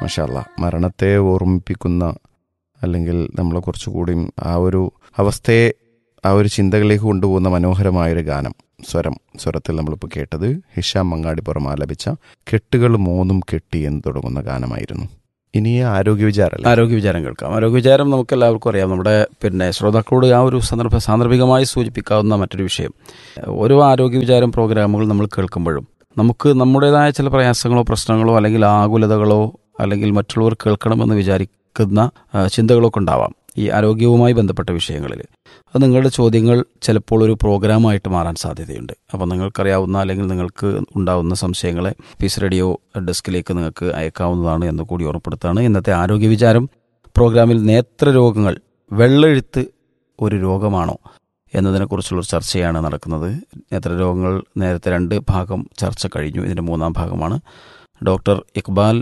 മാഷാ അല്ലാ, മരണത്തെ ഓർമ്മിപ്പിക്കുന്ന അല്ലെങ്കിൽ നമ്മളെ കുറച്ചുകൂടിയും ആ ഒരു അവസ്ഥയെ ആ ഒരു ചിന്തകളിലേക്ക് കൊണ്ടുപോകുന്ന മനോഹരമായൊരു ഗാനം സ്വരത്തിൽ നമ്മളിപ്പോൾ കേട്ടത് ഹിഷാം മങ്ങാടിപ്പുറം ആലപിച്ച കെട്ടുകൾ മൂന്നും കെട്ടി എന്ന് തുടങ്ങുന്ന ഗാനമായിരുന്നു. ഇനി ആരോഗ്യ വിചാരം കേൾക്കാം. ആരോഗ്യ വിചാരം നമുക്ക് എല്ലാവർക്കും അറിയാം. നമ്മുടെ ശ്രോതാക്കളോട് ആ ഒരു സാന്ദർഭികമായി സൂചിപ്പിക്കാവുന്ന മറ്റൊരു വിഷയം, ഓരോ ആരോഗ്യ വിചാരം പ്രോഗ്രാമുകൾ നമ്മൾ കേൾക്കുമ്പോഴും നമുക്ക് നമ്മുടേതായ ചില പ്രയാസങ്ങളോ പ്രശ്നങ്ങളോ അല്ലെങ്കിൽ ആകുലതകളോ അല്ലെങ്കിൽ മറ്റുള്ളവർ കേൾക്കണമെന്ന് വിചാരിക്കുന്ന ചിന്തകളൊക്കെ ഉണ്ടാവാം ഈ ആരോഗ്യവുമായി ബന്ധപ്പെട്ട വിഷയങ്ങളിൽ. അത് നിങ്ങളുടെ ചോദ്യങ്ങൾ ചിലപ്പോൾ ഒരു പ്രോഗ്രാമായിട്ട് മാറാൻ സാധ്യതയുണ്ട്. അപ്പോൾ നിങ്ങൾക്കറിയാവുന്ന അല്ലെങ്കിൽ നിങ്ങൾക്ക് ഉണ്ടാവുന്ന സംശയങ്ങളെ പീസ് റേഡിയോ ഡെസ്കിലേക്ക് നിങ്ങൾക്ക് അയക്കാവുന്നതാണ് എന്ന് കൂടി ഓർമ്മപ്പെടുത്താണ്. ഇന്നത്തെ ആരോഗ്യ വിചാരം പ്രോഗ്രാമിൽ നേത്രരോഗങ്ങൾ വെള്ളെഴുത്ത് ഒരു രോഗമാണോ എന്നതിനെക്കുറിച്ചുള്ളൊരു ചർച്ചയാണ് നടക്കുന്നത്. നേത്രരോഗങ്ങൾ നേരത്തെ 2 ഭാഗം ചർച്ച കഴിഞ്ഞു. ഇതിൻ്റെ 3ാം ഭാഗമാണ്. ഡോക്ടർ ഇക്ബാൽ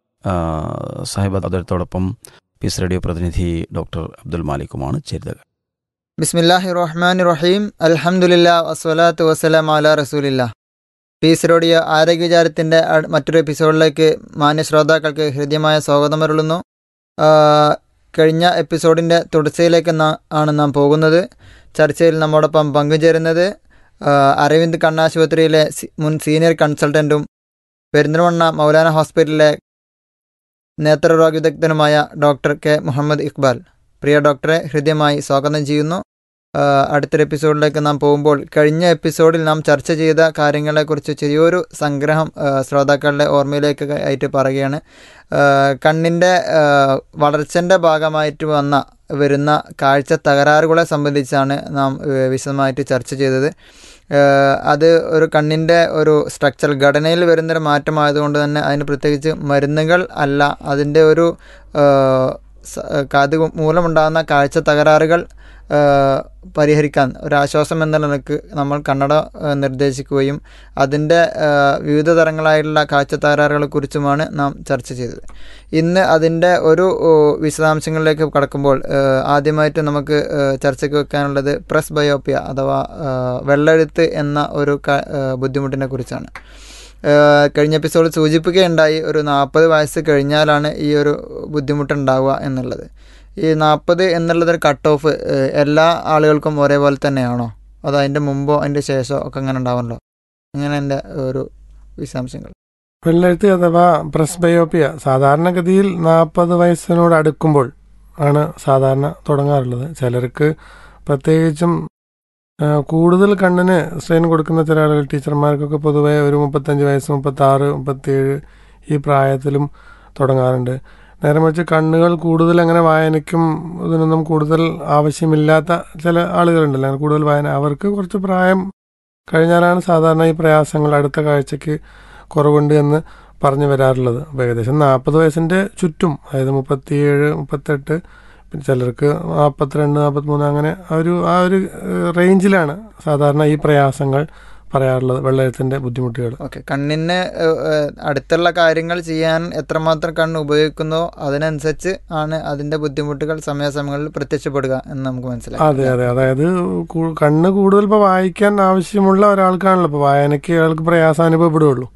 സാഹിബ് അദ്ദേഹത്തോടൊപ്പം പീസ് റേഡിയോ പ്രതിനിധി ഡോക്ടർ അബ്ദുൽ മാലിക്കുമാണ് ചേരുന്നത്. ബിസ്മില്ലാഹിർ റഹ്മാനിർ റഹീം. അൽഹംദുലില്ലാഹി വസ്സലാത്തു വസ്സലാമു അലാ റസൂലില്ലാഹ്. പീസ് റേഡിയോ ആരോഗ്യ വിചാരത്തിൻ്റെ മറ്റൊരു എപ്പിസോഡിലേക്ക് മാന്യ ശ്രോതാക്കൾക്ക് ഹൃദ്യമായ സ്വാഗതം അരുളുന്നു. കഴിഞ്ഞ എപ്പിസോഡിൻ്റെ തുടർച്ചയിലേക്ക് ആണ് നാം പോകുന്നത്. ചർച്ചയിൽ നമ്മോടൊപ്പം പങ്കുചേരുന്നത് അരവിന്ദ് കണ്ണാശുപത്രിയിലെ മുൻ സീനിയർ കൺസൾട്ടൻറ്റും പെരിന്തൽമണ്ണ മൗലാന ഹോസ്പിറ്റലിലെ നേത്രരോഗ വിദഗ്ധനുമായ ഡോക്ടർ കെ മുഹമ്മദ് ഇക്ബാൽ. പ്രിയ ഡോക്ടറെ ഹൃദ്യമായി സ്വാഗതം ചെയ്യുന്നു. അടുത്തൊരു എപ്പിസോഡിലേക്ക് നാം പോകുമ്പോൾ കഴിഞ്ഞ എപ്പിസോഡിൽ നാം ചർച്ച ചെയ്ത കാര്യങ്ങളെക്കുറിച്ച് ചെറിയൊരു സംഗ്രഹം ശ്രോതാക്കളുടെ ഓർമ്മയിലേക്ക് ആയിട്ട് പറയുകയാണ്. കണ്ണിൻ്റെ വളർച്ചൻ്റെ ഭാഗമായിട്ട് വരുന്ന കാഴ്ച തകരാറുകളെ സംബന്ധിച്ചാണ് നാം വിശദമായിട്ട് ചർച്ച ചെയ്തത്. അത് ഒരു കണ്ണിൻ്റെ ഒരു സ്ട്രക്ചർ ഘടനയിൽ വരുന്നൊരു മാറ്റമായതുകൊണ്ട് തന്നെ അതിന് പ്രത്യേകിച്ച് മരുന്നുകൾ അല്ല, അതിൻ്റെ ഒരു അത് മൂലമുണ്ടാകുന്ന കാഴ്ച തകരാറുകൾ പരിഹരിക്കാൻ ഒരാശ്വാസം എന്ന നിലക്ക് നമ്മൾ കണ്ണട നിർദ്ദേശിക്കുകയും അതിൻ്റെ വിവിധ തരങ്ങളായിട്ടുള്ള കാഴ്ച തകരാറുകളെക്കുറിച്ചുമാണ് നാം ചർച്ച ചെയ്തത്. ഇന്ന് അതിൻ്റെ ഒരു വിശദാംശങ്ങളിലേക്ക് കടക്കുമ്പോൾ ആദ്യമായിട്ട് നമുക്ക് ചർച്ചയ്ക്ക് വെക്കാനുള്ളത് പ്രസ് ബയോപ്പിയ അഥവാ വെള്ളെഴുത്ത് എന്ന ഒരു ബുദ്ധിമുട്ടിനെ കുറിച്ചാണ്. കഴിഞ്ഞ എപ്പിസോഡ് സൂചിപ്പിക്കുകയുണ്ടായി ഒരു 40 വയസ്സ് കഴിഞ്ഞാലാണ് ഈ ഒരു ബുദ്ധിമുട്ടുണ്ടാവുക എന്നുള്ളത്. ഈ 40 എന്നുള്ളതൊരു കട്ട് ഓഫ് എല്ലാ ആളുകൾക്കും ഒരേപോലെ തന്നെയാണോ, അതോ അതിൻ്റെ മുമ്പോ അതിൻ്റെ ശേഷമോ ഒക്കെ അങ്ങനെ ഉണ്ടാവുമല്ലോ? അങ്ങനെ എൻ്റെ ഒരു വിശദാംശങ്ങൾ. വെള്ളെഴുത്ത് അഥവാ പ്രസ് ബയോപ്പിയ സാധാരണഗതിയിൽ 40 വയസ്സിനോട് അടുക്കുമ്പോൾ ആണ് സാധാരണ തുടങ്ങാറുള്ളത്. ചിലർക്ക് പ്രത്യേകിച്ചും കൂടുതൽ കണ്ണിന് സ്ട്രെയിൻ കൊടുക്കുന്ന ചില ആളുകൾ, ടീച്ചർമാർക്കൊക്കെ പൊതുവെ ഒരു 35 വയസ്സ് 36 37 ഈ പ്രായത്തിലും തുടങ്ങാറുണ്ട്. നേരെ മറിച്ച് കണ്ണുകൾ കൂടുതൽ അങ്ങനെ വായനയ്ക്കും ഇതിനൊന്നും കൂടുതൽ ആവശ്യമില്ലാത്ത ചില ആളുകളുണ്ടല്ലോ, അങ്ങനെ കൂടുതൽ വായന, അവർക്ക് കുറച്ച് പ്രായം കഴിഞ്ഞാലാണ് സാധാരണ ഈ പ്രയാസങ്ങൾ അടുത്ത കാഴ്ചയ്ക്ക് കുറവുണ്ട് എന്ന് പറഞ്ഞു വരാറുള്ളത്. അപ്പോൾ ഏകദേശം 40 വയസ്സിൻ്റെ ചുറ്റും, അതായത് 37 38, പിന്നെ ചിലർക്ക് 42 43 അങ്ങനെ ആ ഒരു റേഞ്ചിലാണ് സാധാരണ ഈ പ്രയാസങ്ങൾ പറയാറുള്ളത്, വെള്ളെഴുത്തിൻ്റെ ബുദ്ധിമുട്ടുകൾ. ഓക്കെ, കണ്ണിന് അടുത്തുള്ള കാര്യങ്ങൾ ചെയ്യാൻ എത്രമാത്രം കണ്ണ് ഉപയോഗിക്കുന്നോ അതിനനുസരിച്ച് ആണ് അതിൻ്റെ ബുദ്ധിമുട്ടുകൾ സമയാസമയങ്ങളിൽ പ്രത്യക്ഷപ്പെടുക എന്ന് നമുക്ക് മനസ്സിലാക്കാം. അതെ, അതായത് കണ്ണ് കൂടുതൽ ഇപ്പോൾ വായിക്കാൻ ആവശ്യമുള്ള ഒരാൾക്കാണല്ലോ ഇപ്പോൾ വായനയ്ക്ക് അയാൾക്ക് പ്രയാസം അനുഭവപ്പെടുകയുള്ളൂ.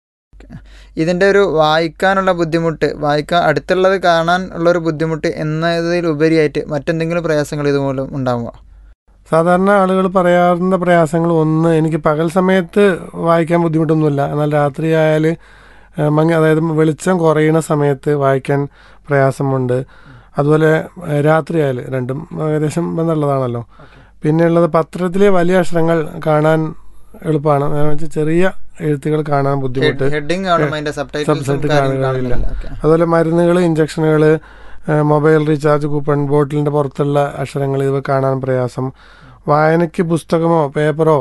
ഇതിൻ്റെ ഒരു വായിക്കാനുള്ള ബുദ്ധിമുട്ട്, അടുത്തുള്ളത് കാണാൻ ഉള്ളൊരു ബുദ്ധിമുട്ട് എന്നതിൽ ഉപരിയായിട്ട് മറ്റെന്തെങ്കിലും പ്രയാസങ്ങൾ ഇതുമൂലം ഉണ്ടാവുക? സാധാരണ ആളുകൾ പറയാറുന്ന പ്രയാസങ്ങൾ, ഒന്ന്, എനിക്ക് പകൽ സമയത്ത് വായിക്കാൻ ബുദ്ധിമുട്ടൊന്നുമില്ല, എന്നാൽ രാത്രി ആയാൽ അതായത് വെളിച്ചം കുറയുന്ന സമയത്ത് വായിക്കാൻ പ്രയാസമുണ്ട്. അതുപോലെ രാത്രി ആയാൽ, രണ്ടും ഏകദേശം ബന്ധമുള്ളതാണല്ലോ. പിന്നെയുള്ളത് പത്രത്തിലെ വലിയ അക്ഷരങ്ങൾ കാണാൻ എളുപ്പമാണ്, ചെറിയ എഴുത്തുകൾ കാണാൻ ബുദ്ധിമുട്ട്, സബ്ടൈറ്റിൽ കാണുകയില്ല. അതുപോലെ മരുന്നുകൾ, ഇഞ്ചക്ഷനുകൾ, മൊബൈൽ റീചാർജ് കൂപ്പൺ, ബോട്ടിലിൻ്റെ പുറത്തുള്ള അക്ഷരങ്ങൾ, ഇവ കാണാൻ പ്രയാസം. വായനയ്ക്ക് പുസ്തകമോ പേപ്പറോ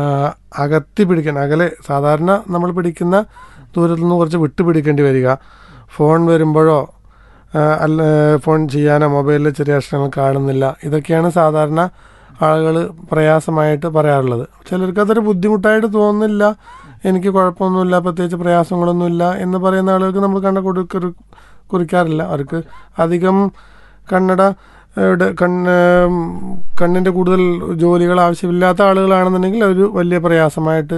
അകത്തി പിടിക്കാൻ, സാധാരണ നമ്മൾ പിടിക്കുന്ന ദൂരത്തു നിന്ന് കുറച്ച് വിട്ടു പിടിക്കേണ്ടി വരിക. ഫോൺ വരുമ്പോഴോ ഫോൺ ചെയ്യാനോ മൊബൈലിൽ ചെറിയ അക്ഷരങ്ങൾ കാണുന്നില്ല. ഇതൊക്കെയാണ് സാധാരണ ആളുകൾ പ്രയാസമായിട്ട് പറയാറുള്ളത്. ചിലർക്ക് അതൊരു ബുദ്ധിമുട്ടായിട്ട് തോന്നുന്നില്ല, എനിക്ക് കുഴപ്പമൊന്നുമില്ല, പ്രത്യേകിച്ച് പ്രയാസങ്ങളൊന്നുമില്ല എന്ന് പറയുന്ന ആളുകൾക്ക് നമ്മൾ കുറിക്കാറില്ല. അവർക്ക് അധികം കണ്ണിൻ്റെ കൂടുതൽ ജോലികൾ ആവശ്യമില്ലാത്ത ആളുകളാണെന്നുണ്ടെങ്കിൽ ഒരു വലിയ പ്രയാസമായിട്ട്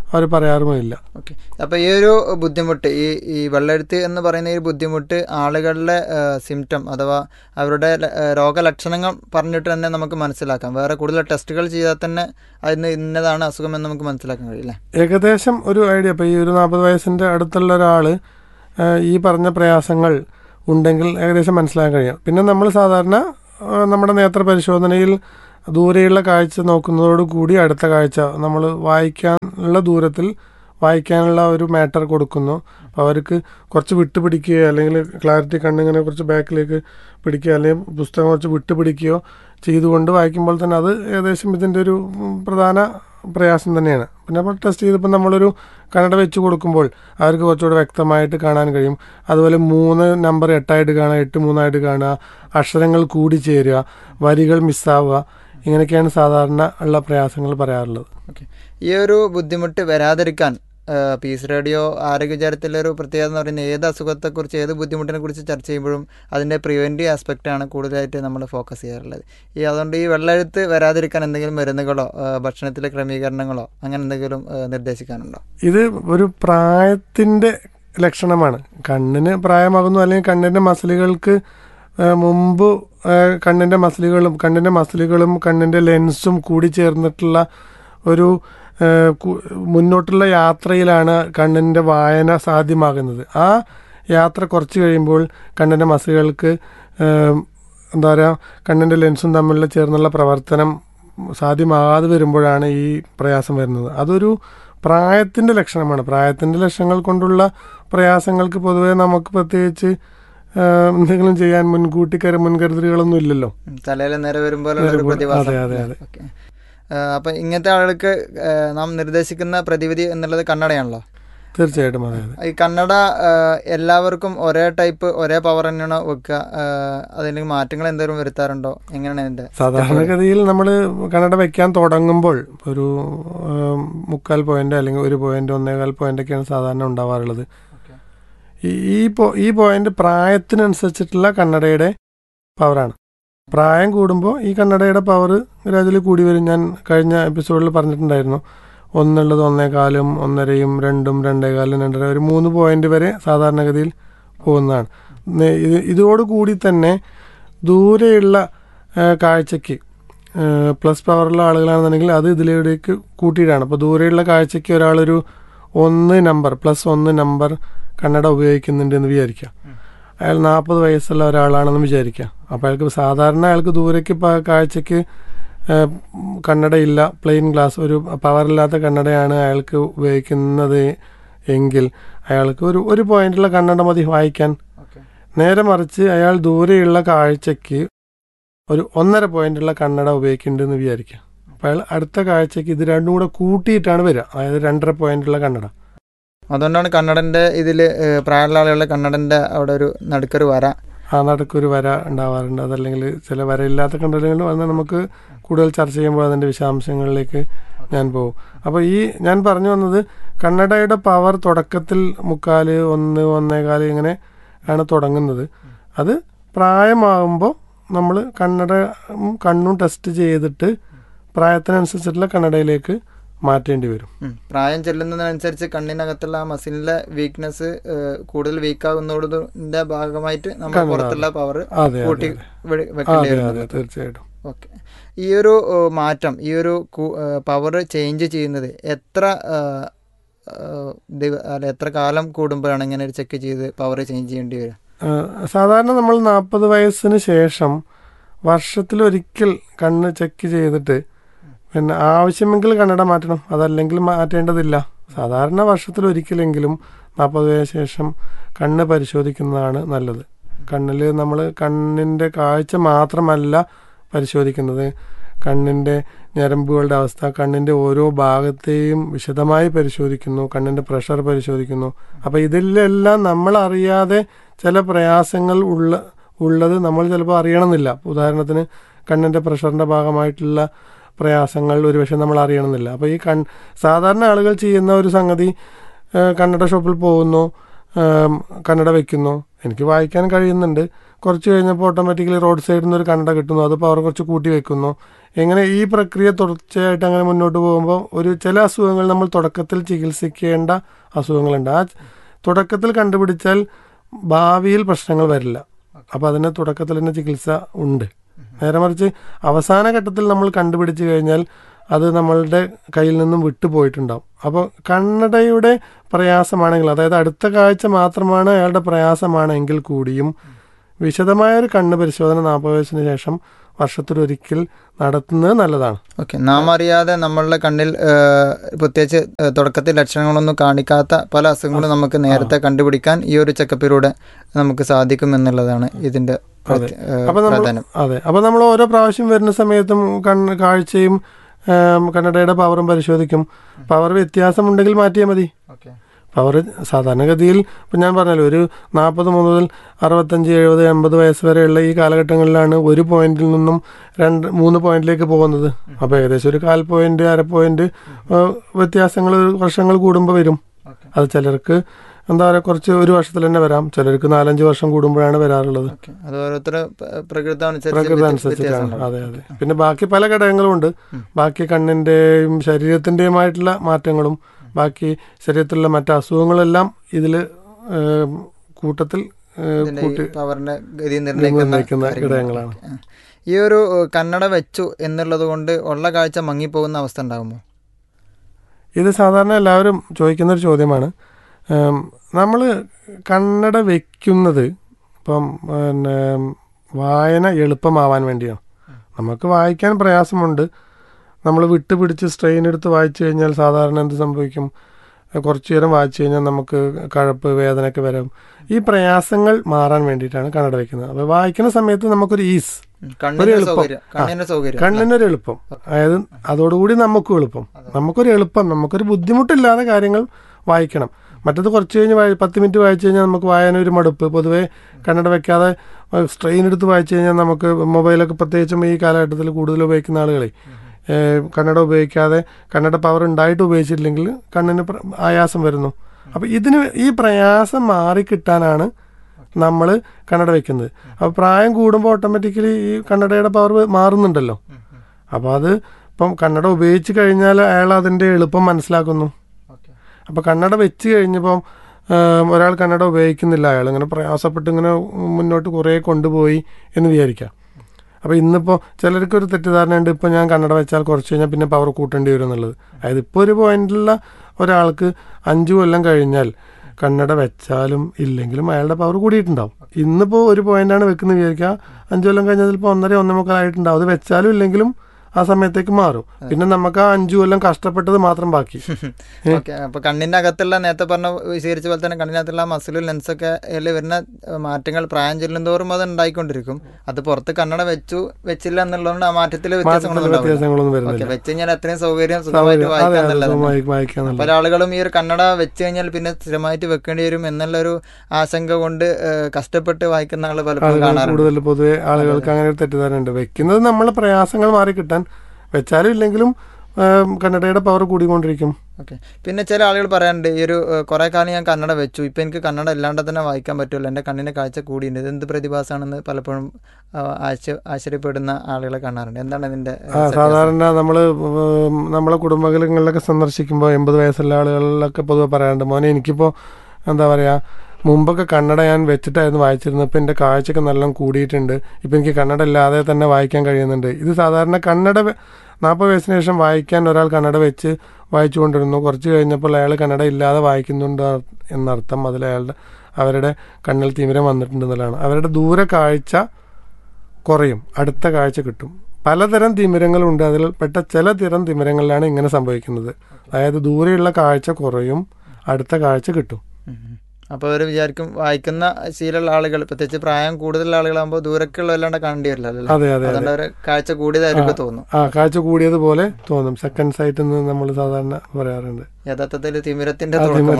അവർ പറയാറുമില്ല. ഓക്കെ. അപ്പോൾ ഈ ഒരു ബുദ്ധിമുട്ട്, ഈ വെള്ളെഴുത്ത് എന്ന് പറയുന്ന ഈ ബുദ്ധിമുട്ട് ആളുകളുടെ സിംറ്റം അഥവാ അവരുടെ രോഗലക്ഷണങ്ങൾ പറഞ്ഞിട്ട് തന്നെ നമുക്ക് മനസ്സിലാക്കാം. വേറെ കൂടുതൽ ടെസ്റ്റുകൾ ചെയ്താൽ തന്നെ അതിന് ഇന്നതാണ് അസുഖം എന്ന് നമുക്ക് മനസ്സിലാക്കാൻ കഴിയില്ല. ഏകദേശം ഒരു ഐഡിയ. ഇപ്പോൾ ഈ ഒരു 40 വയസ്സിൻ്റെ അടുത്തുള്ള ഒരാൾ ഈ പറഞ്ഞ പ്രയാസങ്ങൾ ഉണ്ടെങ്കിൽ ഏകദേശം മനസ്സിലാക്കാൻ കഴിയും. പിന്നെ നമ്മൾ സാധാരണ നമ്മുടെ നേത്ര പരിശോധനയിൽ ദൂരെയുള്ള കാഴ്ച നോക്കുന്നതോടുകൂടി അടുത്ത കാഴ്ച നമ്മൾ വായിക്കാനുള്ള ദൂരത്തിൽ വായിക്കാനുള്ള ഒരു മാറ്റർ കൊടുക്കുന്നു. അപ്പോൾ അവർക്ക് കുറച്ച് വിട്ടുപിടിക്കുകയോ അല്ലെങ്കിൽ ക്ലാരിറ്റി കണ്ണിങ്ങനെ കുറച്ച് ബാക്കിലേക്ക് പിടിക്കുകയോ അല്ലെങ്കിൽ പുസ്തകം കുറച്ച് വിട്ടുപിടിക്കുകയോ ചെയ്തുകൊണ്ട് വായിക്കുമ്പോൾ തന്നെ അത് ഏകദേശം ഇതിൻ്റെ ഒരു പ്രധാന പ്രയാസം തന്നെയാണ്. പിന്നെ അപ്പോൾ ടെസ്റ്റ് ചെയ്തപ്പോൾ നമ്മളൊരു കണ്ണട വെച്ച് കൊടുക്കുമ്പോൾ അവർക്ക് കുറച്ചുകൂടെ വ്യക്തമായിട്ട് കാണാൻ കഴിയും. അതുപോലെ 3 നമ്പർ 8 കാണുക, 8 3 കാണുക, അക്ഷരങ്ങൾ കൂടി ചേരുക, വരികൾ മിസ്സാവുക, ഇങ്ങനെയൊക്കെയാണ് സാധാരണ ഉള്ള പ്രയാസങ്ങൾ പറയാറുള്ളത്. ഓക്കെ. ഈ ഒരു ബുദ്ധിമുട്ട് വരാതിരിക്കാൻ പീസ് റേഡിയോ ആരോഗ്യവിചാരത്തിലൊരു പ്രത്യേകത എന്ന് പറയുന്നത് ഏത് അസുഖത്തെക്കുറിച്ച് ഏത് ബുദ്ധിമുട്ടിനെ കുറിച്ച് ചർച്ച ചെയ്യുമ്പോഴും അതിൻ്റെ പ്രിവെൻറ്റീവ് ആസ്പെക്റ്റാണ് കൂടുതലായിട്ട് നമ്മൾ ഫോക്കസ് ചെയ്യാറുള്ളത്. അതുകൊണ്ട് ഈ വെള്ളെഴുത്ത് വരാതിരിക്കാൻ എന്തെങ്കിലും മരുന്നുകളോ ഭക്ഷണത്തിലെ ക്രമീകരണങ്ങളോ അങ്ങനെ എന്തെങ്കിലും നിർദ്ദേശിക്കാനുണ്ടോ? ഇത് ഒരു പ്രായത്തിൻ്റെ ലക്ഷണമാണ്. കണ്ണിന് പ്രായമാകുന്നു അല്ലെങ്കിൽ കണ്ണിൻ്റെ മസിലുകൾക്ക് മുമ്പ് കണ്ണിൻ്റെ മസിലുകളും കണ്ണിൻ്റെ ലെൻസും കൂടി ചേർന്നിട്ടുള്ള ഒരു മുന്നോട്ടുള്ള യാത്രയിലാണ് കണ്ണിൻ്റെ വായന സാധ്യമാകുന്നത്. ആ യാത്ര കുറച്ച് കഴിയുമ്പോൾ കണ്ണിൻ്റെ മസിലുകൾക്ക് എന്താ പറയുക, കണ്ണിൻ്റെ ലെൻസും തമ്മിലുള്ള ചേർന്നുള്ള പ്രവർത്തനം സാധ്യമാകാതെ വരുമ്പോഴാണ് ഈ പ്രയാസം വരുന്നത്. അതൊരു പ്രായത്തിൻ്റെ ലക്ഷണമാണ്. പ്രായത്തിൻ്റെ ലക്ഷണങ്ങൾ കൊണ്ടുള്ള പ്രയാസങ്ങൾക്ക് പൊതുവേ നമുക്ക് പ്രത്യേകിച്ച് എന്തെങ്കിലും ചെയ്യാൻ മുൻകരുതലുകളൊന്നും ഇല്ലല്ലോ. തലയിൽ നേരെ വരുമ്പോൾ അപ്പം ഇങ്ങനത്തെ ആളുകൾക്ക് നാം നിർദ്ദേശിക്കുന്ന പ്രതിവിധി എന്നുള്ളത് കണ്ണടയാണല്ലോ. തീർച്ചയായിട്ടും അതെ. ഈ കണ്ണട എല്ലാവർക്കും ഒരേ ടൈപ്പ് ഒരേ പവർ തന്നെയാണോ വെക്കുക? അതിന് മാറ്റങ്ങൾ എന്തെങ്കിലും വരുത്താറുണ്ടോ? എങ്ങനെയാണ് അതിൻ്റെ? സാധാരണഗതിയിൽ നമ്മൾ കണ്ണട വെക്കാൻ തുടങ്ങുമ്പോൾ ഒരു 3/4 പോയിന്റ് അല്ലെങ്കിൽ 1 പോയിന്റ് 1.25 പോയിന്റൊക്കെയാണ് സാധാരണ ഉണ്ടാവാറുള്ളത്. ഈ പോയിന്റ് പ്രായത്തിനനുസരിച്ചിട്ടുള്ള കണ്ണടയുടെ പവറാണ്. പ്രായം കൂടുമ്പോൾ ഈ കണ്ണടയുടെ പവർ ഗ്രാജുവലി കൂടി വരും. ഞാൻ കഴിഞ്ഞ എപ്പിസോഡിൽ പറഞ്ഞിട്ടുണ്ടായിരുന്നു, 1 ഉള്ളത് 1.25, 1.5, 2, 2.25, 2.5, ഒരു 3 പോയിന്റ് വരെ സാധാരണഗതിയിൽ പോകുന്നതാണ്. ഇതോടുകൂടി തന്നെ ദൂരെയുള്ള കാഴ്ചയ്ക്ക് പ്ലസ് പവറുള്ള ആളുകളാണെന്നുണ്ടെങ്കിൽ അത് ഇതിലേക്ക് കൂട്ടിയിട്ടാണ്. അപ്പോൾ ദൂരെയുള്ള കാഴ്ചയ്ക്ക് ഒരാളൊരു 1 നമ്പർ +1 നമ്പർ കണ്ണട ഉപയോഗിക്കുന്നുണ്ട് എന്ന് വിചാരിക്കുക. അയാൾ 40 വയസ്സുള്ള ഒരാളാണെന്ന് വിചാരിക്കുക. അപ്പോൾ അയാൾക്ക് ദൂരേക്ക് കാഴ്ചയ്ക്ക് കണ്ണടയില്ല, പ്ലെയിൻ ഗ്ലാസ്, ഒരു പവറില്ലാത്ത കണ്ണടയാണ് അയാൾക്ക് ഉപയോഗിക്കുന്നത് എങ്കിൽ അയാൾക്ക് ഒരു പോയിന്റുള്ള കണ്ണട മതി വായിക്കാൻ. നേരെ മറിച്ച് അയാൾ ദൂരെയുള്ള കാഴ്ചയ്ക്ക് ഒരു 1.5 പോയിന്റുള്ള കണ്ണട ഉപയോഗിക്കുന്നുണ്ടെന്ന് വിചാരിക്കുക. അപ്പോൾ അയാൾ അടുത്ത കാഴ്ചയ്ക്ക് ഇത് രണ്ടും കൂടെ കൂട്ടിയിട്ടാണ് വരിക, അതായത് 2.5 പോയിന്റുള്ള കണ്ണട. അതുകൊണ്ടാണ് കണ്ണടൻ്റെ ഇതിൽ പ്രായമുള്ള ആളുകളുടെ കണ്ണടൻ്റെ അവിടെ ഒരു നടുക്കൊരു വര ഉണ്ടാവാറുണ്ട്. അതല്ലെങ്കിൽ ചില വരയില്ലാത്ത കണ്ണടകൾ വന്നാൽ നമുക്ക് കൂടുതൽ ചർച്ച ചെയ്യുമ്പോൾ അതിൻ്റെ വിശദാംശങ്ങളിലേക്ക് ഞാൻ പോകും. അപ്പോൾ ഞാൻ പറഞ്ഞു വന്നത് കണ്ണടയുടെ പവർ തുടക്കത്തിൽ 3/4, 1, 1.25 ഇങ്ങനെ ആണ് തുടങ്ങുന്നത്. അത് പ്രായമാകുമ്പോൾ നമ്മൾ കണ്ണും ടെസ്റ്റ് ചെയ്തിട്ട് പ്രായത്തിനനുസരിച്ചിട്ടുള്ള കണ്ണടയിലേക്ക് മാറ്റേണ്ടി വരും. പ്രായം ചെല്ലുന്നതിനനുസരിച്ച് കണ്ണിനകത്തുള്ള ആ മസിലിന്റെ വീക്ക്നെസ് കൂടുതൽ വീക്കാകുന്നതിന്റെ ഭാഗമായിട്ട് നമ്മൾ പുറത്തുള്ള പവർ കൂട്ടി വെക്കേണ്ടി വരും. തീർച്ചയായിട്ടും. ഓക്കെ. ഈ ഒരു മാറ്റം, ഈ ഒരു പവർ ചേഞ്ച് ചെയ്യുന്നത് എത്ര കാലം കൂടുമ്പോഴാണ് ഇങ്ങനെ ഒരു ചെക്ക് ചെയ്ത് പവർ ചേഞ്ച് ചെയ്യേണ്ടി വരിക? സാധാരണ നമ്മൾ 40 വയസ്സിന് ശേഷം വർഷത്തിലൊരിക്കൽ കണ്ണ് ചെക്ക് ചെയ്തിട്ട് പിന്നെ ആവശ്യമെങ്കിൽ കണ്ണട മാറ്റണം, അതല്ലെങ്കിൽ മാറ്റേണ്ടതില്ല. സാധാരണ വർഷത്തിലൊരിക്കലെങ്കിലും 40 വയസ്സിന് ശേഷം കണ്ണ് പരിശോധിക്കുന്നതാണ് നല്ലത്. കണ്ണിൽ നമ്മൾ കണ്ണിൻ്റെ കാഴ്ച മാത്രമല്ല പരിശോധിക്കുന്നത്, കണ്ണിൻ്റെ ഞരമ്പുകളുടെ അവസ്ഥ, കണ്ണിൻ്റെ ഓരോ ഭാഗത്തെയും വിശദമായി പരിശോധിക്കുന്നു, കണ്ണിൻ്റെ പ്രഷർ പരിശോധിക്കുന്നു. അപ്പോൾ ഇതിലെല്ലാം നമ്മളറിയാതെ ചില പ്രയാസങ്ങൾ ഉള്ളത് നമ്മൾ ചിലപ്പോൾ അറിയണമെന്നില്ല. ഉദാഹരണത്തിന് കണ്ണിൻ്റെ പ്രഷറിൻ്റെ ഭാഗമായിട്ടുള്ള പ്രയാസങ്ങൾ ഒരുപക്ഷെ നമ്മൾ അറിയണമെന്നില്ല. അപ്പോൾ ഈ സാധാരണ ആളുകൾ ചെയ്യുന്ന ഒരു സംഗതി, കണ്ണട ഷോപ്പിൽ പോകുന്നു, കണ്ണട വെക്കുന്നു, എനിക്ക് വായിക്കാൻ കഴിയുന്നുണ്ട്, കുറച്ച് കഴിഞ്ഞപ്പോൾ ഓട്ടോമാറ്റിക്കലി റോഡ് സൈഡിൽ നിന്ന് ഒരു കണ്ണട കിട്ടുന്നു, അത് പവർ കുറച്ച് കൂട്ടി വെക്കുന്നു, എങ്ങനെ ഈ പ്രക്രിയ തുടർച്ചയായിട്ട് അങ്ങനെ മുന്നോട്ട് പോകുമ്പോൾ ചില അസുഖങ്ങൾ നമ്മൾ തുടക്കത്തിൽ ചികിത്സിക്കേണ്ട അസുഖങ്ങളുണ്ട്. ആ തുടക്കത്തിൽ കണ്ടുപിടിച്ചാൽ ഭാവിയിൽ പ്രശ്നങ്ങൾ വരില്ല. അപ്പോൾ അതിന് തുടക്കത്തിൽ തന്നെ ചികിത്സ ഉണ്ട്. നേരെ മറിച്ച് അവസാന ഘട്ടത്തിൽ നമ്മൾ കണ്ടുപിടിച്ച് കഴിഞ്ഞാൽ അത് നമ്മളുടെ കയ്യിൽ നിന്നും വിട്ടുപോയിട്ടുണ്ടാവും. അപ്പോൾ കണ്ണടയുടെ പ്രയാസമാണെങ്കിൽ, അതായത് അടുത്ത കാഴ്ച മാത്രമാണ് അയാളുടെ പ്രയാസമാണെങ്കിൽ കൂടിയും വിശദമായൊരു കണ്ണ് പരിശോധന 40 വയസ്സിന് ശേഷം വർഷത്തിലൊരിക്കൽ നടത്തുന്നത് നല്ലതാണ്. ഓക്കെ. നാം അറിയാതെ നമ്മളുടെ കണ്ണിൽ പ്രത്യേകിച്ച് തുടക്കത്തിൽ ലക്ഷണങ്ങളൊന്നും കാണിക്കാത്ത പല അസുഖങ്ങളും നമുക്ക് നേരത്തെ കണ്ടുപിടിക്കാൻ ഈ ഒരു ചെക്കപ്പിലൂടെ നമുക്ക് സാധിക്കും എന്നുള്ളതാണ് ഇതിന്റെ പ്രാധാന്യം. അതെ. അപ്പോൾ നമ്മൾ ഓരോ പ്രാവശ്യം വരുന്ന സമയത്തും കാഴ്ചയും കണ്ണടയുടെ പവറും പരിശോധിക്കും. പവർ വ്യത്യാസമുണ്ടെങ്കിൽ മാറ്റിയാൽ മതി. പവർ സാധാരണഗതിയിൽ ഇപ്പം ഞാൻ പറഞ്ഞല്ലോ, ഒരു 40 മുതൽ 65, 70, 80 വയസ്സ് വരെയുള്ള ഈ കാലഘട്ടങ്ങളിലാണ് ഒരു പോയിന്റിൽ നിന്നും 2-3 പോയിന്റിലേക്ക് പോകുന്നത്. അപ്പോൾ ഏകദേശം ഒരു 1/4 പോയിന്റ്, 1/2 പോയിന്റ് വ്യത്യാസങ്ങൾ വർഷങ്ങൾ കൂടുമ്പോൾ വരും. അത് ചിലർക്ക് എന്താ പറയുക, കുറച്ച് ഒരു വർഷത്തിൽ തന്നെ വരാം, ചിലർക്ക് 4-5 വർഷം കൂടുമ്പോഴാണ് വരാറുള്ളത്. അത് ഓരോരുത്തരുടെ പ്രകൃതി അനുസരിച്ചിട്ടാണ്. അതെ അതെ. പിന്നെ ബാക്കി പല ഘടകങ്ങളും ഉണ്ട്. ബാക്കി കണ്ണിൻ്റെയും ശരീരത്തിൻ്റെയുമായിട്ടുള്ള മാറ്റങ്ങളും ബാക്കി ശരീരത്തിലുള്ള മറ്റു അസുഖങ്ങളെല്ലാം ഇതിൽ കൂട്ടത്തിൽ നിർണ്ണയിക്കുന്ന ഘടകങ്ങളാണ്. ഈ ഒരു കണ്ണട വെച്ചു എന്നുള്ളത് കൊണ്ട് ഉള്ള കാഴ്ച മങ്ങിപ്പോകുന്ന അവസ്ഥ ഉണ്ടാകുമോ? ഇത് സാധാരണ എല്ലാവരും ചോദിക്കുന്നൊരു ചോദ്യമാണ്. നമ്മൾ കണ്ണട വയ്ക്കുന്നത് ഇപ്പം വായന എളുപ്പമാവാൻ വേണ്ടിയാണ്. നമുക്ക് വായിക്കാൻ പ്രയാസമുണ്ട്. നമ്മൾ വിട്ടുപിടിച്ച് സ്ട്രെയിൻ എടുത്ത് വായിച്ചു കഴിഞ്ഞാൽ സാധാരണ എന്ത് സംഭവിക്കും? കുറച്ചു നേരം വായിച്ചു കഴിഞ്ഞാൽ നമുക്ക് കഴപ്പ്, വേദനയൊക്കെ വരും. ഈ പ്രയാസങ്ങൾ മാറാൻ വേണ്ടിയിട്ടാണ് കണ്ണട വയ്ക്കുന്നത്. അപ്പോൾ വായിക്കുന്ന സമയത്ത് നമുക്കൊരു ഈസ്, ഒരു എളുപ്പം, കണ്ണിനൊരു എളുപ്പം, അതായത് അതോടുകൂടി നമുക്കും എളുപ്പം, നമുക്കൊരു ബുദ്ധിമുട്ടില്ലാതെ കാര്യങ്ങൾ വായിക്കണം. മറ്റത് കുറച്ച് കഴിഞ്ഞ് 10 മിനിറ്റ് വായിച്ചു കഴിഞ്ഞാൽ നമുക്ക് വായന ഒരു മടുപ്പ്. പൊതുവേ കണ്ണട വെക്കാതെ സ്ട്രെയിൻ എടുത്ത് വായിച്ചു കഴിഞ്ഞാൽ നമുക്ക് മൊബൈലൊക്കെ പ്രത്യേകിച്ചും ഈ കാലഘട്ടത്തിൽ കൂടുതൽ ഉപയോഗിക്കുന്ന ആളുകളെ കണ്ണട ഉപയോഗിക്കാതെ, കണ്ണട പവർ ഉണ്ടായിട്ട് ഉപയോഗിച്ചിട്ടില്ലെങ്കിൽ കണ്ണിന് ആയാസം വരുന്നു. അപ്പോൾ ഈ പ്രയാസം മാറിക്കിട്ടാനാണ് നമ്മൾ കണ്ണട വയ്ക്കുന്നത്. അപ്പോൾ പ്രായം കൂടുമ്പോൾ ഓട്ടോമാറ്റിക്കലി ഈ കണ്ണടയുടെ പവർ മാറുന്നുണ്ടല്ലോ. അപ്പോൾ അത് ഇപ്പം കണ്ണട ഉപയോഗിച്ച് കഴിഞ്ഞാൽ അയാൾ അതിൻ്റെ എളുപ്പം മനസ്സിലാക്കുന്നു. അപ്പോൾ കണ്ണട വെച്ച് കഴിഞ്ഞപ്പം ഒരാൾ കണ്ണട ഉപയോഗിക്കുന്നില്ല, അയാൾ ഇങ്ങനെ പ്രയാസപ്പെട്ട് ഇങ്ങനെ മുന്നോട്ട് കുറേ കൊണ്ടുപോയി എന്ന് വിചാരിക്കാം. അപ്പോൾ ഇന്നിപ്പോൾ ചിലർക്കൊരു തെറ്റിദ്ധാരണയുണ്ട്, ഇപ്പോൾ ഞാൻ കണ്ണട വെച്ചാൽ കുറച്ച് കഴിഞ്ഞാൽ പിന്നെ പവർ കൂട്ടേണ്ടി വരും എന്നുള്ളത്. അതായത് ഇപ്പോൾ ഒരു പോയിന്റിലുള്ള ഒരാൾക്ക് 5 കൊല്ലം കഴിഞ്ഞാൽ കണ്ണട വെച്ചാലും ഇല്ലെങ്കിലും അയാളുടെ പവർ കൂടിയിട്ടുണ്ടാവും. ഇന്നിപ്പോൾ ഒരു പോയിന്റാണ് വെക്കുന്നത് വിചാരിക്കുക, 5 കൊല്ലം കഴിഞ്ഞാൽ ചിലപ്പോൾ 1.5-1.25 ആയിട്ടുണ്ടാവും. അത് വെച്ചാലും ഇല്ലെങ്കിലും ആ സമയത്തേക്ക് മാറും. പിന്നെ നമുക്ക് ആ 5 കൊല്ലം കഷ്ടപ്പെട്ടത് മാത്രം ബാക്കി. അപ്പൊ കണ്ണിന്റെ അകത്തുള്ള നേരത്തെ പറഞ്ഞ വിശീകരിച്ച പോലെ തന്നെ കണ്ണിനകത്തുള്ള മസിലും ലെൻസൊക്കെ വരുന്ന മാറ്റങ്ങൾ പ്രായം ചെല്ലുന്തോറും അത് ഉണ്ടായിക്കൊണ്ടിരിക്കും. അത് പുറത്ത് കണ്ണട വെച്ചില്ല എന്നുള്ളതുകൊണ്ട് ആ മാറ്റത്തിൽ വ്യത്യാസങ്ങളൊന്നും വരുന്നില്ല. വെച്ച് കഴിഞ്ഞാൽ അത്രയും സൗകര്യം സുഖമായിട്ട് വായിക്കാൻ. പല ആളുകളും ഈ ഒരു കണ്ണട വെച്ച് കഴിഞ്ഞാൽ പിന്നെ സ്ഥിരമായിട്ട് വെക്കേണ്ടി വരും എന്നുള്ളൊരു ആശങ്ക കൊണ്ട് കഷ്ടപ്പെട്ട് വായിക്കുന്ന ആൾ പലപ്പോഴും കാണാറുണ്ട്. കൂടുതൽ പൊതുവെ ആളുകൾക്ക് അങ്ങനെ ഒരു തെറ്റിദ്ധാരണ ഉണ്ട്. വെക്കുന്നത് നമ്മളെ പ്രയാസങ്ങൾ മാറി കിട്ടാൻ, വെച്ചാലും ഇല്ലെങ്കിലും കണ്ണടയുടെ പവർ കൂടിക്കൊണ്ടിരിക്കും. ഓക്കെ. പിന്നെ ചില ആളുകൾ പറയാറുണ്ട്, ഈ ഒരു കുറേ കാലം ഞാൻ കണ്ണട വെച്ചു, ഇപ്പം എനിക്ക് കണ്ണട ഇല്ലാണ്ട് തന്നെ വായിക്കാൻ പറ്റുമല്ലോ, എൻ്റെ കണ്ണിൻ്റെ കാഴ്ച കൂടിയുണ്ട്, ഇത് എന്ത് പ്രതിഭാസമാണെന്ന് പലപ്പോഴും ആശ്ചര്യപ്പെടുന്ന ആളുകളെ കാണാറുണ്ട്. എന്താണ് ഇതിൻ്റെ? സാധാരണ നമ്മളെ കുടുംബങ്ങളിലൊക്കെ സന്ദർശിക്കുമ്പോൾ 80 വയസ്സുള്ള ആളുകളിലൊക്കെ പൊതുവെ പറയാറുണ്ട്, മോനെ എനിക്കിപ്പോൾ എന്താ പറയുക, മുമ്പൊക്കെ കണ്ണട ഞാൻ വെച്ചിട്ടായിരുന്നു വായിച്ചിരുന്നത്, ഇപ്പോൾ എൻ്റെ കാഴ്ചയൊക്കെ നല്ലോണം കൂടിയിട്ടുണ്ട്, ഇപ്പം എനിക്ക് കണ്ണട ഇല്ലാതെ തന്നെ വായിക്കാൻ കഴിയുന്നുണ്ട്. ഇത് സാധാരണ കണ്ണട 40 വയസ്സിന് ശേഷം വായിക്കാൻ ഒരാൾ കണ്ണട വെച്ച് വായിച്ചു കൊണ്ടിരുന്നു, കുറച്ച് കഴിഞ്ഞപ്പോൾ അയാൾ കണ്ണട ഇല്ലാതെ വായിക്കുന്നുണ്ട് എന്നർത്ഥം. അതിൽ അവരുടെ കണ്ണിൽ തിമിരം വന്നിട്ടുണ്ടെന്നുള്ളതാണ്. അവരുടെ ദൂര കാഴ്ച കുറയും, അടുത്ത കാഴ്ച കിട്ടും. പലതരം തിമിരങ്ങളുണ്ട്, അതിൽ പെട്ട ചില തരം തിമിരങ്ങളിലാണ് ഇങ്ങനെ സംഭവിക്കുന്നത്. അതായത് ദൂരെയുള്ള കാഴ്ച കുറയും, അടുത്ത കാഴ്ച കിട്ടും. അപ്പോൾ അവർ വിചാരിക്കും വായിക്കുന്ന ശീലമുള്ള ആളുകൾ, പ്രത്യേകിച്ച് പ്രായം കൂടുതലുള്ള ആളുകളാകുമ്പോൾ ദൂരക്കുള്ള വല്ലാണ്ട് കാണേണ്ടി വരില്ല. അതുകൊണ്ട് അവർ കാഴ്ച കൂടിയതായിരിക്കും തോന്നും. കാഴ്ച കൂടിയതുപോലെ തോന്നും. സെക്കൻഡ് സൈറ്റ് എന്ന് നമ്മൾ സാധാരണ പറയാറുണ്ട്. യഥാർത്ഥത്തിൽ തിമിരത്തിന്റെ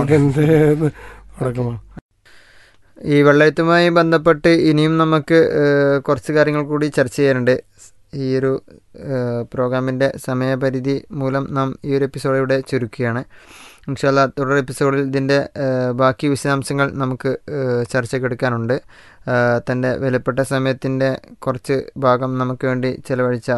തുടക്കമാണ്. ഈ വെള്ളയെഴുത്തുമായി ബന്ധപ്പെട്ട് ഇനിയും നമുക്ക് കുറച്ച് കാര്യങ്ങൾ കൂടി ചർച്ച ചെയ്യാനുണ്ട്. ഈ ഒരു പ്രോഗ്രാമിൻ്റെ സമയപരിധി മൂലം നാം ഈ ഒരു എപ്പിസോഡ് ഇവിടെ ചുരുക്കുകയാണ്. ഇൻഷാ അല്ലാ തുടർ എപ്പിസോഡിൽ ഇതിൻ്റെ ബാക്കി വിശദാംശങ്ങൾ നമുക്ക് ചർച്ചയ്ക്കെടുക്കാനുണ്ട്. തൻ്റെ വിലപ്പെട്ട സമയത്തിൻ്റെ കുറച്ച് ഭാഗം നമുക്ക് വേണ്ടി ചെലവഴിച്ച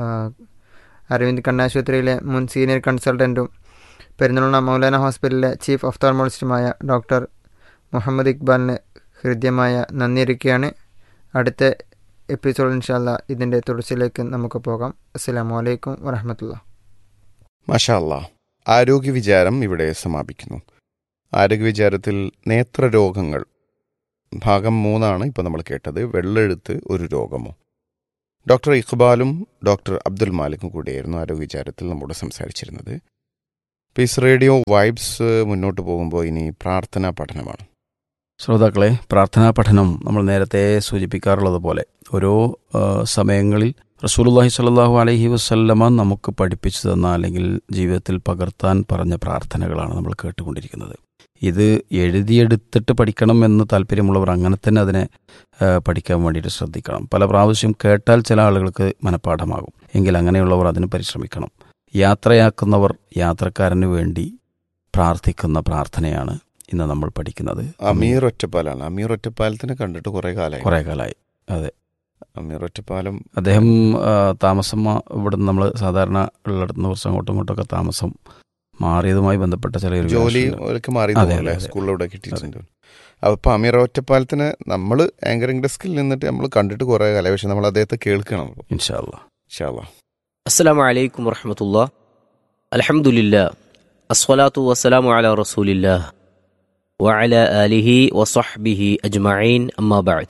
അരവിന്ദ് കണ്ണാശുപത്രിയിലെ മുൻ സീനിയർ കൺസൾട്ടൻറ്റും പെരിന്തൽമണ്ണ മൗലാന ഹോസ്പിറ്റലിലെ ചീഫ് ഒഫ്താൽമോളജിസ്റ്റുമായ ഡോക്ടർ മുഹമ്മദ് ഇക്ബാലിന് ഹൃദ്യമായ നന്ദി അറിയിക്കുകയാണ്. അടുത്ത എപ്പിസോഡ് ഇൻഷാ അല്ലാ ഇതിൻ്റെ തുടർച്ചയിലേക്ക് നമുക്ക് പോകാം. അസ്സലാമു അലൈക്കും വറഹ്മത്തുള്ളാഹി. മാഷാ അല്ലാ. ആരോഗ്യ വിചാരം ഇവിടെ സമാപിക്കുന്നു. ആരോഗ്യ വിചാരത്തിൽ നേത്രരോഗങ്ങൾ ഭാഗം 3 ഇപ്പോൾ നമ്മൾ കേട്ടത്. വെള്ളെഴുത്ത് ഒരു രോഗമോ? ഡോക്ടർ ഇഖ്ബാലും ഡോക്ടർ അബ്ദുൽ മാലിക്കും കൂടിയായിരുന്നു ആരോഗ്യ വിചാരത്തിൽ നമ്മോട് സംസാരിച്ചിരുന്നത്. പീസ് റേഡിയോ വൈബ്സ് മുന്നോട്ട് പോകുമ്പോൾ ഇനി പ്രാർത്ഥനാ പഠനമാണ്. ശ്രോതാക്കളെ, പ്രാർത്ഥനാ പഠനം നമ്മൾ നേരത്തെ സൂചിപ്പിക്കാറുള്ളതുപോലെ ഓരോ സമയങ്ങളിൽ റസൂലുള്ളാഹി സ്വല്ലല്ലാഹു അലൈഹി വസല്ലമ നമുക്ക് പഠിപ്പിച്ചു തന്ന അല്ലെങ്കിൽ ജീവിതത്തിൽ പകർത്താൻ പറഞ്ഞ പ്രാർത്ഥനകളാണ് നമ്മൾ കേട്ടുകൊണ്ടിരിക്കുന്നത്. ഇത് എഴുതിയെടുത്തിട്ട് പഠിക്കണം എന്ന് താല്പര്യമുള്ളവർ അങ്ങനെ തന്നെ അതിനെ പഠിക്കാൻ വേണ്ടിയിട്ട് ശ്രദ്ധിക്കണം. പല പ്രാവശ്യം കേട്ടാൽ ചില ആളുകൾക്ക് മനഃപ്പാഠമാകും. എങ്കിൽ അങ്ങനെയുള്ളവർ അതിന് പരിശ്രമിക്കണം. യാത്രയാക്കുന്നവർ യാത്രക്കാരന് വേണ്ടി പ്രാർത്ഥിക്കുന്ന പ്രാർത്ഥനയാണ് ഇന്ന് നമ്മൾ പഠിക്കുന്നത്. അമീർ ഒറ്റപ്പാലാണ്. അമീർ ഒറ്റപ്പാലത്തിനെ കണ്ടിട്ട് കുറേ കാലമായി. അതെ, അമീർ ഒറ്റപ്പാലം അദ്ദേഹം താമസം ഇവിടെ നമ്മൾ സാധാരണ ഉള്ളിടത്തുനിന്ന് കുറച്ച് അങ്ങോട്ടും ഇങ്ങോട്ടൊക്കെ താമസം മാറിയതുമായി ബന്ധപ്പെട്ട ചെറിയൊരു ജോലി മാറി സ്കൂളിലൂടെ കിട്ടിയിട്ടുണ്ട്. അപ്പോൾ അമീർ ഒറ്റപ്പാലത്തിന് നമ്മൾ ആങ്കറിംഗ് ഡെസ്കിൽ നിന്നിട്ട് നമ്മൾ കണ്ടിട്ട് കുറേ കാലമായി. പക്ഷെ നമ്മൾ അദ്ദേഹത്തെ കേൾക്കണം. ഇൻഷാ അല്ലാ. അസ്സലാമു അലൈക്കും വറഹ്മത്തുള്ളാഹി. അൽഹംദുലില്ലാഹ് അസ്സലാത്തു വസ്സലാമു അലാ റസൂലില്ലാഹ് വഅലാ ആലിഹി വസഹ്ബിഹി അജ്മഈൻ. അമ്മാ ബഅദ്.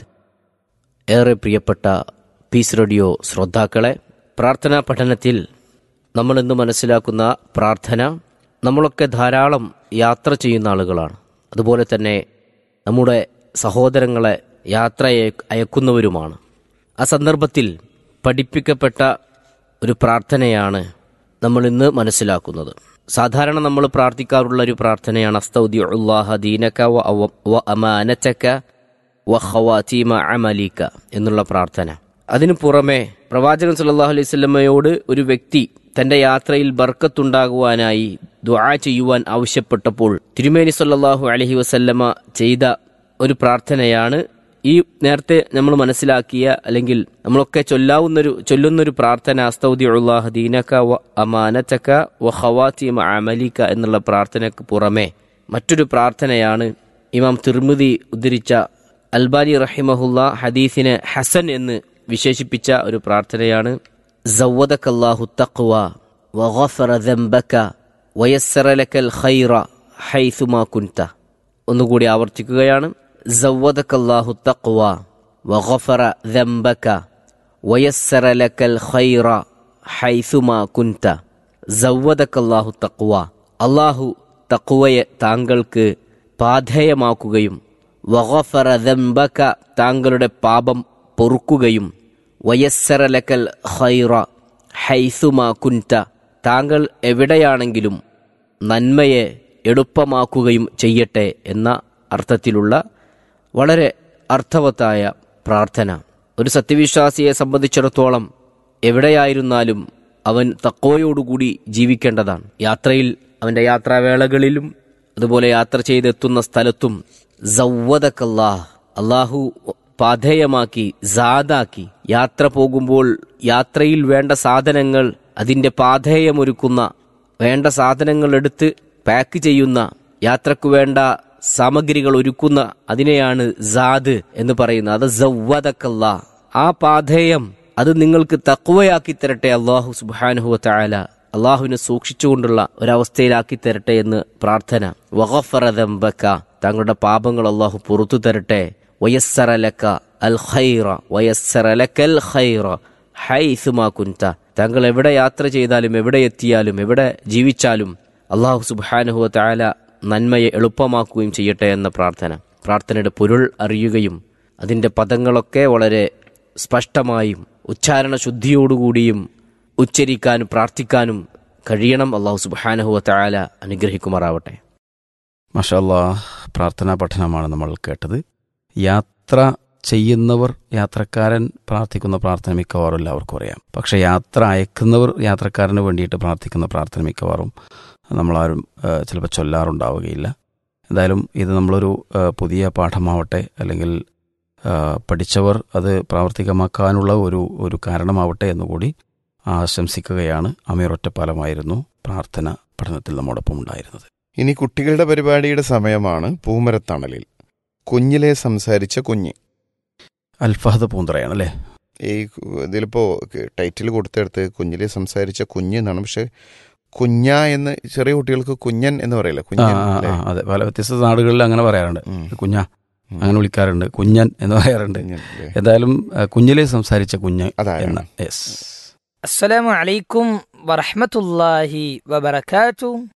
ഏറെ പ്രിയപ്പെട്ട പീസ് റേഡിയോ ശ്രോതാക്കളെ, പ്രാർത്ഥനാ പഠനത്തിൽ നമ്മൾ ഇന്ന് മനസ്സിലാക്കുന്ന പ്രാർത്ഥന, നമ്മളൊക്കെ ധാരാളം യാത്ര ചെയ്യുന്ന ആളുകളാണ്. അതുപോലെ തന്നെ നമ്മുടെ സഹോദരങ്ങളെ യാത്ര അയക്കുന്നവരുമാണ്. ആ സന്ദർഭത്തിൽ പഠിപ്പിക്കപ്പെട്ട ഒരു പ്രാർത്ഥനയാണ് നമ്മൾ ഇന്ന് മനസ്സിലാക്കുന്നത്. സാധാരണ നമ്മൾ പ്രാർത്ഥിക്കാറുള്ള ഒരു പ്രാർത്ഥനയാണ് അസ്തൗദിഉല്ലാഹ ദീനക വ അമാനതക വ ഖവാതീമ അമലിക എന്നുള്ള പ്രാർത്ഥന. അതിനു പുറമെ പ്രവാചകൻ സല്ലല്ലാഹു അലൈഹി വസല്ലമയോട് ഒരു വ്യക്തി തന്റെ യാത്രയിൽ ബർക്കത്തുണ്ടാകുവാനായി ദുആ ചെയ്യുവാൻ ആവശ്യപ്പെട്ടപ്പോൾ തിരുമേനി സല്ലല്ലാഹു അലൈഹി വസല്ലമ ചെയ്ത ഒരു പ്രാർത്ഥനയാണ് ഈ നേരത്തെ നമ്മൾ മനസ്സിലാക്കിയ അല്ലെങ്കിൽ നമ്മളൊക്കെ ചൊല്ലുന്നൊരു പ്രാർത്ഥന അസ്തൗദിഉല്ലാഹ ദീനക വ അമാനതക വ ഖവാതീമ അമലിക എന്നുള്ള പ്രാർത്ഥനയ്ക്ക് പുറമെ മറ്റൊരു പ്രാർത്ഥനയാണ് ഇമാം തിർമിദി ഉദ്ധരിച്ച അൽബാനി റഹിമഹുല്ല ഹദീസിനെ ഹസൻ എന്ന് വിശേഷിപ്പിച്ച ഒരു പ്രാർത്ഥനയാണ് സവ്വദകല്ലാഹു തഖ്വ വഗഫറ ദംബക വയസ്സറ ലക്കൽ ഖൈറ ഹൈസുമാ കുൻത. ഒന്നുകൂടി ആവർത്തിക്കുകയാണ്. സവ്വദകല്ലാഹു തഖ്വ വഗഫറ ദംബക വയസ്സറ ലക്കൽ ഖൈറ ഹൈസുമാ കുൻത. സവ്വദകല്ലാഹു തഖ്വ, അല്ലാഹു തഖ്വയെ താങ്കൾക്ക് പാഥേയമാക്കുകയും വഗഫറ ദംബക, താങ്കളുടെ പാപം പൊറുക്കുകയും വയസ്സറ ലക്കൽ ഖൈറ ഹൈസുമാ കുൻത, താങ്കൾ എവിടെയാണെങ്കിലും നന്മയെ എളുപ്പമാക്കുകയും ചെയ്യട്ടെ എന്ന അർത്ഥത്തിലുള്ള വളരെ അർത്ഥവത്തായ പ്രാർത്ഥന. ഒരു സത്യവിശ്വാസിയെ സംബന്ധിച്ചിടത്തോളം എവിടെയായിരുന്നാലും അവൻ തഖ്വയോടുകൂടി ജീവിക്കേണ്ടതാണ്. യാത്രയിൽ അവൻ്റെ യാത്രാവേളകളിലും അതുപോലെ യാത്ര ചെയ്തെത്തുന്ന സ്ഥലത്തും സവ്വദകല്ലാഹ്, അല്ലാഹു പാഥേയമാക്കി സാദാക്കി, യാത്ര പോകുമ്പോൾ യാത്രയിൽ വേണ്ട സാധനങ്ങൾ, അതിൻ്റെ പാഥേയമൊരുക്കുന്ന, വേണ്ട സാധനങ്ങൾ എടുത്ത് പാക്ക് ചെയ്യുന്ന, യാത്രക്ക് വേണ്ട സാമഗ്രികൾ ഒരുക്കുന്ന അതിനെയാണ് സാദ് എന്ന് പറയുന്നത്. അത് സവ്വദകല്ലാഹ്, ആ പാഥേയം അത് നിങ്ങൾക്ക് തഖ്വയാക്കി തരട്ടെ അല്ലാഹു സുബ്ഹാനഹു വ തആല, അള്ളാഹുവിനെ സൂക്ഷിച്ചുകൊണ്ടുള്ള ഒരവസ്ഥയിലാക്കി തരട്ടെ എന്ന് പ്രാർത്ഥന. വഗഫറ ദംബക, താങ്കളുടെ പാപങ്ങൾ അള്ളാഹു പുറത്തു തരട്ടെ. വയസ്സറ ലക അൽ ഖൈറ വയസ്സറ ലക്കൽ ഖൈറ ഹൈസുമാ കുൻത, താങ്കൾ എവിടെ യാത്ര ചെയ്താലും എവിടെ എത്തിയാലും എവിടെ ജീവിച്ചാലും അള്ളാഹു സുബ്ഹാനഹു വ തആല നന്മയെ എളുപ്പമാക്കുകയും ചെയ്യട്ടെ എന്ന പ്രാർത്ഥന. പ്രാർത്ഥനയുടെ പൊരുൾ അറിയുകയും അതിൻ്റെ പദങ്ങളൊക്കെ വളരെ സ്പഷ്ടമായും ഉച്ചാരണ ശുദ്ധിയോടുകൂടിയും ഉച്ചരിക്കാനും പ്രാർത്ഥിക്കാനും കഴിയണം. അള്ളാഹു സുബ്ഹാനഹു വ തആല അനുഗ്രഹിക്കുമാറാവട്ടെ. മാഷാ അല്ലാഹ്, പ്രാർത്ഥനാ പഠനമാണ് നമ്മൾ കേട്ടത്. യാത്ര ചെയ്യുന്നവർ, യാത്രക്കാരൻ പ്രാർത്ഥിക്കുന്ന പ്രാർത്ഥന മിക്കവാറും എല്ലാവർക്കും അറിയാം. പക്ഷേ യാത്ര അയക്കുന്നവർ യാത്രക്കാരന് വേണ്ടിയിട്ട് പ്രാർത്ഥിക്കുന്ന പ്രാർത്ഥന മിക്കവാറും നമ്മളാരും ചിലപ്പോൾ ചൊല്ലാറുണ്ടാവുകയില്ല. എന്തായാലും ഇത് നമ്മളൊരു പുതിയ പാഠമാവട്ടെ, അല്ലെങ്കിൽ പഠിച്ചവർ അത് പ്രാവർത്തികമാക്കാനുള്ള ഒരു കാരണമാവട്ടെ എന്നുകൂടി ആശംസിക്കുകയാണ്. അമീർ ഒറ്റപ്പാലമായിരുന്നു പ്രാർത്ഥന പഠനത്തിൽ നമ്മോടൊപ്പം ഉണ്ടായിരുന്നത്. ഇനി കുട്ടികളുടെ പരിപാടിയുടെ സമയമാണ്. പൂമരത്തണലിൽ കുഞ്ഞിലെ സംസാരിച്ച കുഞ്ഞ്. അൽഫഹദ് പൂന്തറയാണ് അല്ലേ? ഈ ഇതിലിപ്പോ ടൈറ്റിൽ കൊടുത്തെടുത്ത് കുഞ്ഞിലെ സംസാരിച്ച കുഞ്ഞ് എന്നാണ്. പക്ഷെ കുഞ്ഞ എന്ന് ചെറിയ കുട്ടികൾക്ക് കുഞ്ഞൻ എന്ന് പറയില്ല. കുഞ്ഞൻ അതെ, പല വ്യത്യസ്ത നാടുകളിൽ അങ്ങനെ പറയാറുണ്ട്. കുഞ്ഞ അങ്ങനെ വിളിക്കാറുണ്ട്, കുഞ്ഞൻ എന്ന് പറയാറുണ്ട്. എന്തായാലും കുഞ്ഞിലെ സംസാരിച്ച കുഞ്ഞ് എന്ന. അസ്സലാമു അലൈക്കും വറഹ്മത്തുള്ളാഹി വബറകാതുഹു.